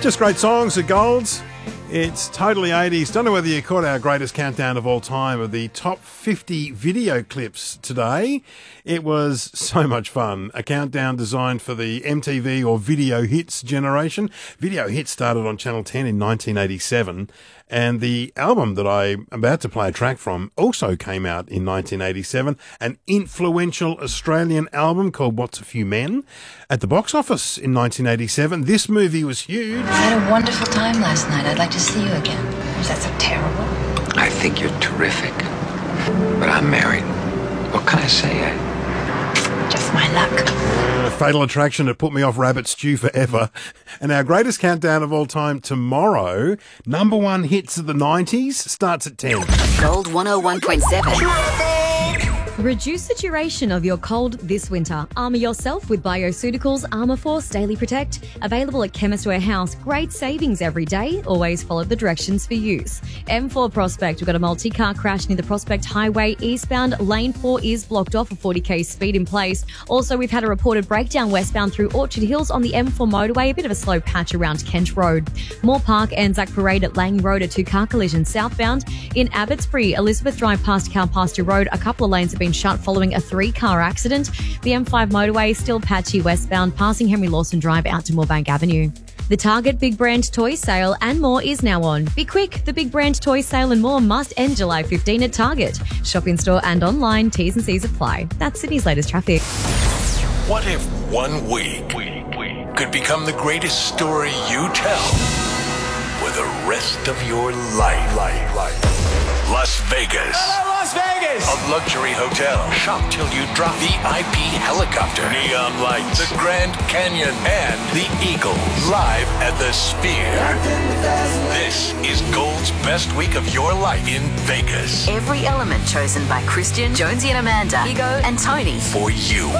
Just great songs at Golds. It's totally 80s. Don't know whether you caught our greatest countdown of all time of the top 50 video clips today. It was so much fun. A countdown designed for the MTV or Video Hits generation. Video Hits started on Channel 10 in 1987. And the album that I'm about to play a track from also came out in 1987, an influential Australian album called What's a Few Men. At the box office in 1987, this movie was huge. I had a wonderful time last night. I'd like to see you again. Was that so terrible? I think you're terrific, but I'm married. What can I say? Just my luck. Fatal Attraction had put me off rabbit stew forever. And our greatest countdown of all time tomorrow, number one hits of the 90s, starts at 10. Gold 101.7. Reduce the duration of your cold this winter. Armour yourself with Bioceuticals Armour Force Daily Protect. Available at Chemist Warehouse. Great savings every day. Always follow the directions for use. M4 Prospect. We've got a multi-car crash near the Prospect Highway eastbound. Lane 4 is blocked off, a 40k speed in place. Also, we've had a reported breakdown westbound through Orchard Hills on the M4 motorway. A bit of a slow patch around Kent Road. Moore Park, Anzac Parade at Lang Road, a two-car collision southbound. In Abbotsbury, Elizabeth Drive past Cowpasture Road, a couple of lanes have been shut following a three-car accident. The M5 motorway still patchy westbound, passing Henry Lawson Drive out to Moorebank Avenue. The Target Big Brand Toy Sale and more is now on. Be quick, the Big Brand Toy Sale and more must end July 15 at Target. Shop in store and online, T's and C's apply. That's Sydney's latest traffic. What if 1 week could become the greatest story you tell for the rest of your life? Las Vegas. Hello, Las Vegas! A luxury hotel. Shop till you drop. VIP helicopter. Neon lights. The Grand Canyon. And the Eagles. Live at the Sphere. This is Gold's best week of your life in Vegas. Every element chosen by Christian, Jonesy and Amanda, Ego and Tony. For you.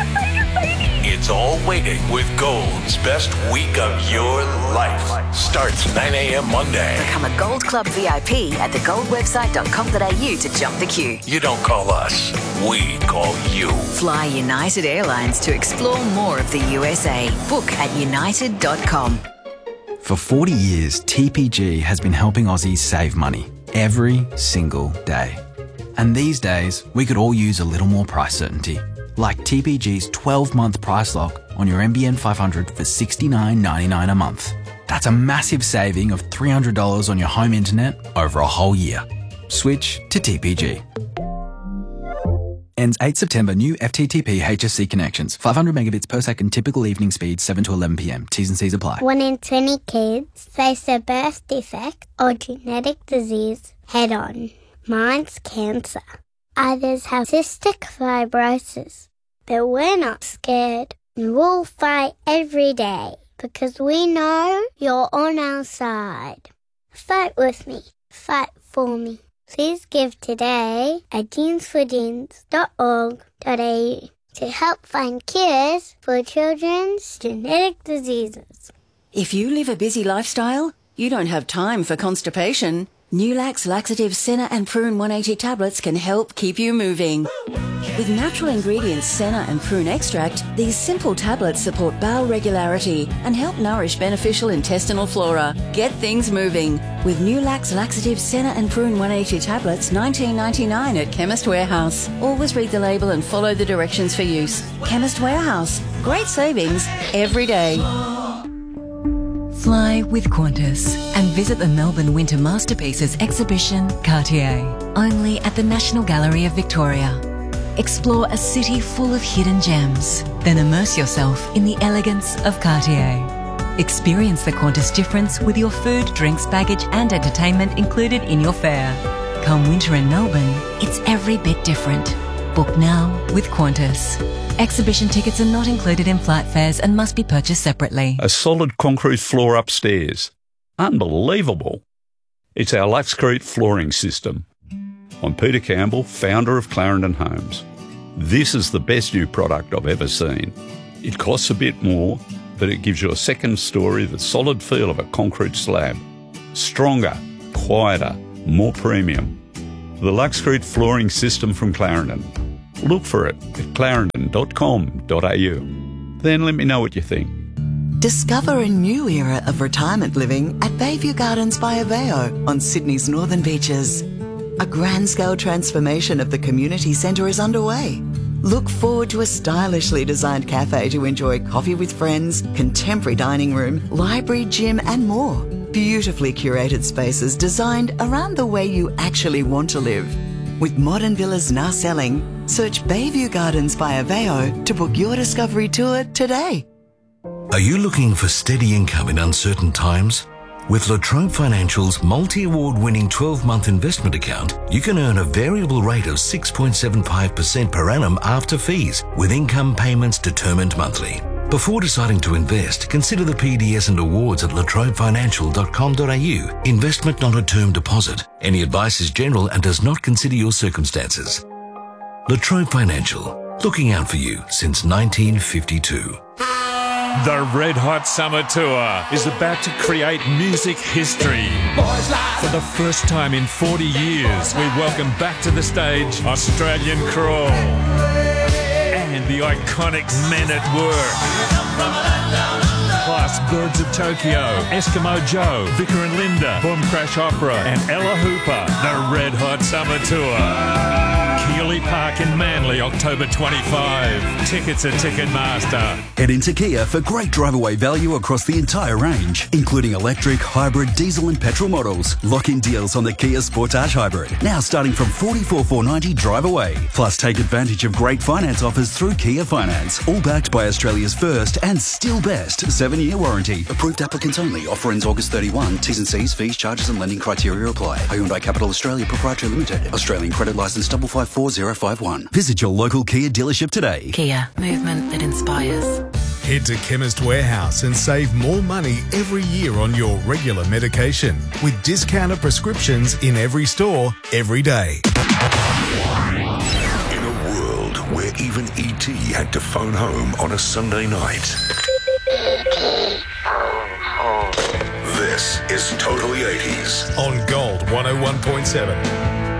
It's all waiting with Gold's best week of your life. Starts 9 a.m. Monday. Become a Gold Club VIP at thegoldwebsite.com.au to jump the queue. You don't call us, we call you. Fly United Airlines to explore more of the USA. Book at united.com. For 40 years, TPG has been helping Aussies save money every single day. And these days, we could all use a little more price certainty. Like TPG's 12-month price lock on your NBN 500 for $69.99 a month. That's a massive saving of $300 on your home internet over a whole year. Switch to TPG. Ends 8 September. New FTTP HSC connections. 500 megabits per second. Typical evening speed 7 to 11 p.m. T's and C's apply. 1 in 20 kids face a birth defect or genetic disease head-on. Mine's cancer. Others have cystic fibrosis. But we're not scared. We'll fight every day because we know you're on our side. Fight with me. Fight for me. Please give today at jeansforjeans.org.au to help find cures for children's genetic diseases. If you live a busy lifestyle, you don't have time for constipation. Nulax Laxative Senna and Prune 180 tablets can help keep you moving. With natural ingredients Senna and Prune extract, these simple tablets support bowel regularity and help nourish beneficial intestinal flora. Get things moving with Nulax Laxative Senna and Prune 180 tablets, $19.99 at Chemist Warehouse. Always read the label and follow the directions for use. Chemist Warehouse. Great savings every day. Fly with Qantas and visit the Melbourne Winter Masterpieces exhibition, Cartier, only at the National Gallery of Victoria. Explore a city full of hidden gems, then immerse yourself in the elegance of Cartier. Experience the Qantas difference with your food, drinks, baggage and entertainment included in your fare. Come winter in Melbourne, it's every bit different. Book now with Qantas. Exhibition tickets are not included in flight fares and must be purchased separately. A solid concrete floor upstairs. Unbelievable. It's our Luxcrete flooring system. I'm Peter Campbell, founder of Clarendon Homes. This is the best new product I've ever seen. It costs a bit more, but it gives you a second story, the solid feel of a concrete slab. Stronger, quieter, more premium. The Luxcrete flooring system from Clarendon. Look for it at clarendon.com.au. Then let me know what you think. Discover a new era of retirement living at Bayview Gardens by Aveo on Sydney's northern beaches. A grand-scale transformation of the community centre is underway. Look forward to a stylishly designed cafe to enjoy coffee with friends, contemporary dining room, library, gym and more. Beautifully curated spaces designed around the way you actually want to live. With modern villas now selling, search Bayview Gardens by Aveo to book your discovery tour today. Are you looking for steady income in uncertain times? With La Trobe Financial's multi-award winning 12-month investment account, you can earn a variable rate of 6.75% per annum after fees, with income payments determined monthly. Before deciding to invest, consider the PDS and awards at latrobefinancial.com.au. Investment not a term deposit. Any advice is general and does not consider your circumstances. La Trobe Financial, looking out for you since 1952. The Red Hot Summer Tour is about to create music history. For the first time in 40 years, we welcome back to the stage Australian Crawl and the iconic Men at Work. Plus Birds of Tokyo, Eskimo Joe, Vicar and Linda, Boom Crash Opera and Ella Hooper. The Red Hot Summer Tour. Keeley Park in Manly, October 25. Tickets at Ticketmaster. Head into Kia for great drive-away value across the entire range, including electric, hybrid, diesel and petrol models. Lock-in deals on the Kia Sportage Hybrid, now starting from $44,490 drive-away. Plus, take advantage of great finance offers through Kia Finance, all backed by Australia's first and still best 7-year warranty. Approved applicants only. Offer ends August 31. T's and C's, fees, charges and lending criteria apply. Hyundai Capital Australia Proprietary Limited. Australian credit licence 554051. Visit your local Kia dealership today. Kia, movement that inspires. Head to Chemist Warehouse and save more money every year on your regular medication with discounted prescriptions in every store, every day. In a world where even E.T. had to phone home on a Sunday night. This is Totally 80s on Gold 101.7.